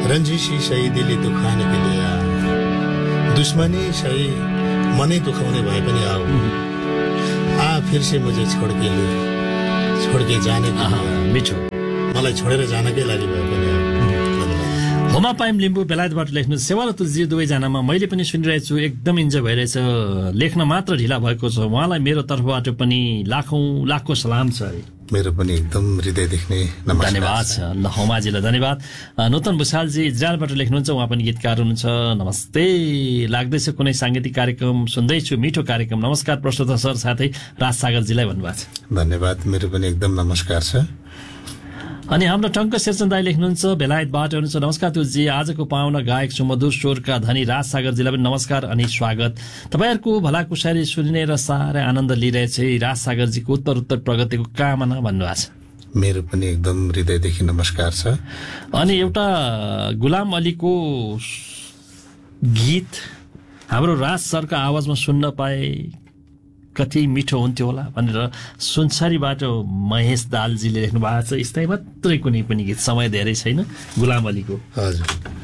रंजिशी सही दिली दुखाने के लिए आ, दुश्मनी सही मनै दुखाउने भए पनि आओ, आ फिर से मुझे छोड़ के जाने के लिए, मिठो मलाई छोडेर जानकै लागि भए पनि आओ। होमा पाइम लिम्बू बेलायतबाट लेख्नु सेवा र तुलसी दुवैजनामा मैले पनि सुनिरहेको छु, एकदम इन्जोय भइरहेछ, लेख्न मात्र ढिला भएको छ, उहाँलाई मेरो तर्फबाट पनि लाखौं सलाम छ। मेरो पनि एकदम हृदयदेखि नै नमस्कार। धन्यवाद छ ल होमाजीलाई धन्यवाद। नूतन भुषालजी इजरायलबाट लेख्नुहुन्छ, उहाँ पनि गीतकार हुनुहुन्छ। नमस्ते, लाग्दैछ कुनै साङ्गीतिक कार्यक्रम सुन्दैछु, मिठो कार्यक्रम, नमस्कार प्रस्तुता सर साथै राज सागरजीलाई भन्नुभएको छ। धन्यवाद, मेरो पनि एकदम नमस्कार छ। अनि हाम्रो टङ्क शेरचन दाई लेख्नुहुन्छ, बेलायतबाट हुनुहुन्छ, नमस्कार तुलजी, आजको पाहुना गायक सुमधुर स्वरका धनी राज सागरजीलाई पनि नमस्कार अनि स्वागत। तपाईँहरूको भलाकुसारी सुनिने र साह्रै आनन्द लिइरहेछ, राज सागरजीको उत्तर प्रगतिको कामना भन्नुभएको छ। मेरो पनि एकदम हृदयदेखि नमस्कार छ। अनि एउटा गुलाम अलीको गीत हाम्रो राज सरका आवाजमा सुन्न पाए कति मिठो हुन्थ्यो होला भनेर सुनसरीबाट महेश दालजीले लेख्नु भएको छ। यस्तै मात्रै कुनै पनि गीत, समय धेरै छैन, गुलाम अलीको। हजुर।